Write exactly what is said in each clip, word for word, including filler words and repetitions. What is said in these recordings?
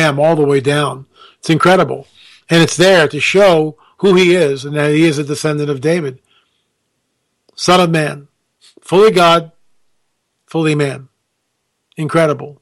lamb all the way down. It's incredible. And it's there to show who he is, and that he is a descendant of David. Son of man, fully God, fully man. Incredible.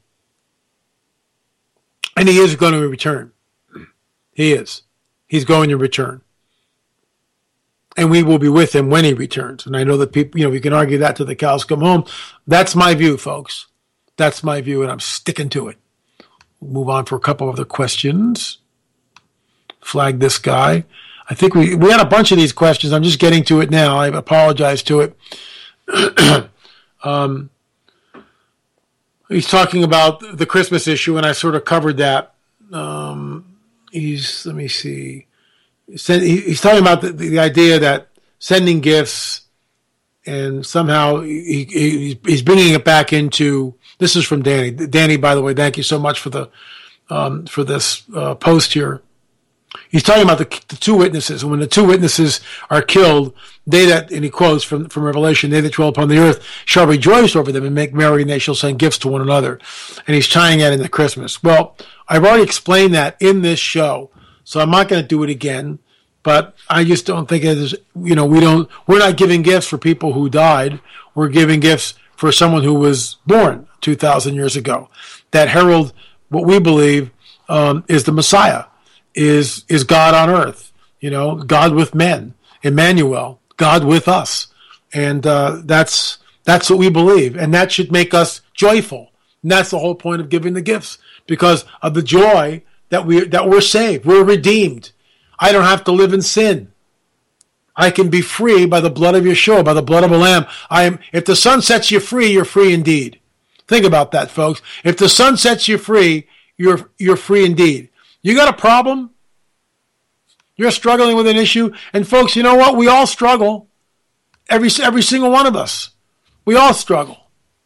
And he is going to return. He is. He's going to return. And we will be with him when he returns. And I know that people, you know, we can argue that till the cows come home. That's my view, folks. That's my view, and I'm sticking to it. We'll move on for a couple other questions. Flag this guy. I think we, we had a bunch of these questions. I'm just getting to it now. I apologize to it. um, he's talking about the Christmas issue, and I sort of covered that. Um, he's, let me see. He's talking about the, the idea that sending gifts, and somehow he, he, he's bringing it back into, this is from Danny. Danny, by the way, thank you so much for the um, for this uh, post here. He's talking about the, the two witnesses, and when the two witnesses are killed, they that, and he quotes from, from Revelation, they that dwell upon the earth shall rejoice over them and make merry, and they shall send gifts to one another. And he's tying that into Christmas. Well, I've already explained that in this show, so I'm not going to do it again. But I just don't think it is, you know, we don't, we're not giving gifts for people who died. We're giving gifts for someone who was born two thousand years ago, that herald what we believe um, is the Messiah, is is God on earth, you know, God with men, Emmanuel, God with us. And uh, that's that's what we believe. And that should make us joyful. And that's the whole point of giving the gifts, because of the joy that, we, that we're saved, we're redeemed. I don't have to live in sin. I can be free by the blood of Yeshua, by the blood of a lamb. I am. If the Son sets you free, you're free indeed. Think about that, folks. If the Son sets you free, you're you're free indeed. You got a problem? You're struggling with an issue, and folks, you know what? We all struggle. Every every single one of us. We all struggle.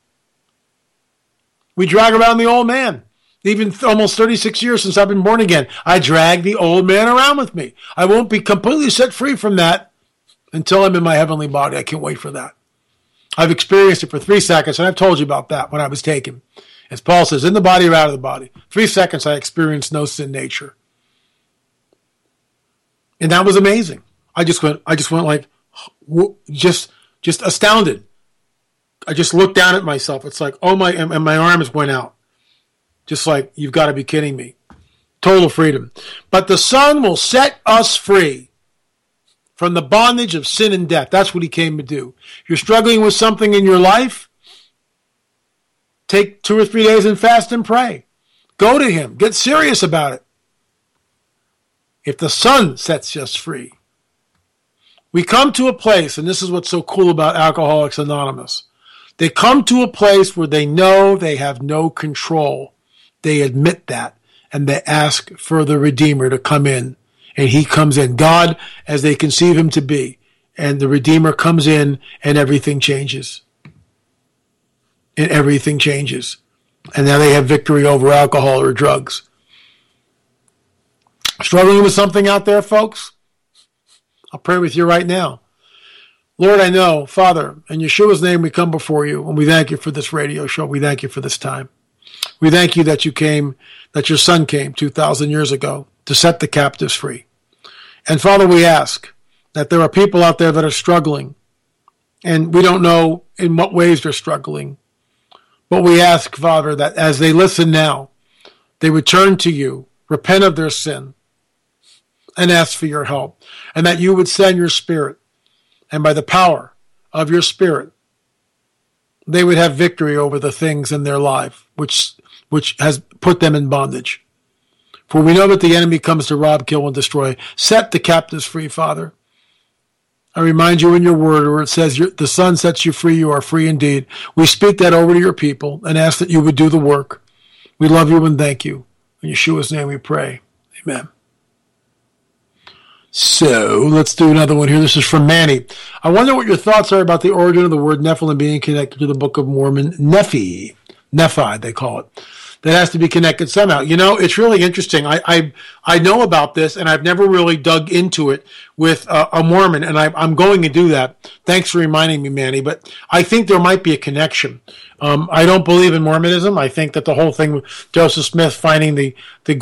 We drag around the old man. Even almost thirty-six years since I've been born again, I drag the old man around with me. I won't be completely set free from that until I'm in my heavenly body. I can't wait for that. I've experienced it for three seconds, and I've told you about that when I was taken. As Paul says, in the body or out of the body. Three seconds, I experienced no sin nature. And that was amazing. I just went, I just went like, just, just astounded. I just looked down at myself. It's like, oh my, and my arms went out. Just like, you've got to be kidding me. Total freedom. But the Son will set us free from the bondage of sin and death. That's what he came to do. If you're struggling with something in your life, take two or three days and fast and pray. Go to him. Get serious about it. If the Son sets us free, we come to a place, and this is what's so cool about Alcoholics Anonymous. They come to a place where they know they have no control. They admit that, and they ask for the Redeemer to come in, and he comes in. God, as they conceive him to be, and the Redeemer comes in, and everything changes. And everything changes. And now they have victory over alcohol or drugs. Struggling with something out there, folks? I'll pray with you right now. Lord, I know, Father, in Yeshua's name we come before you, and we thank you for this radio show. We thank you for this time. We thank you that you came, that your Son came two thousand years ago to set the captives free. And Father, we ask that there are people out there that are struggling, and we don't know in what ways they're struggling. But we ask, Father, that as they listen now, they return to you, repent of their sin, and ask for your help, and that you would send your Spirit, and by the power of your Spirit, they would have victory over the things in their life which which has put them in bondage. For we know that the enemy comes to rob, kill, and destroy. Set the captives free, Father. I remind you in your word where it says, the Son sets you free, you are free indeed. We speak that over to your people and ask that you would do the work. We love you and thank you. In Yeshua's name we pray. Amen. So let's do another one here. This is from Manny. I wonder what your thoughts are about the origin of the word Nephilim being connected to the Book of Mormon. Nephi. Nephi, they call it. That has to be connected somehow. You know, it's really interesting. I I, I know about this, and I've never really dug into it with uh, a Mormon, and I, I'm going to do that. Thanks for reminding me, Manny. But I think there might be a connection. Um, I don't believe in Mormonism. I think that the whole thing with Joseph Smith finding the, the